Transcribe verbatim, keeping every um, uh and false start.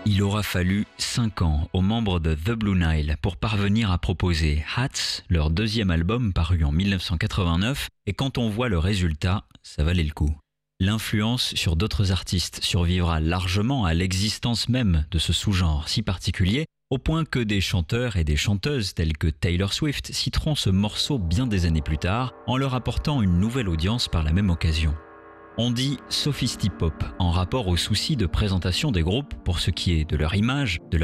Il aura fallu cinq ans aux membres de The Blue Nile pour parvenir à proposer Hats, leur deuxième album paru en mille neuf cent quatre-vingt-neuf, et quand on voit le résultat, ça valait le coup. L'influence sur d'autres artistes survivra largement à l'existence même de ce sous-genre si particulier, au point que des chanteurs et des chanteuses tels que Taylor Swift citeront ce morceau bien des années plus tard, en leur apportant une nouvelle audience par la même occasion. On dit sophistipop en rapport au souci de présentation des groupes pour ce qui est de leur image, de leur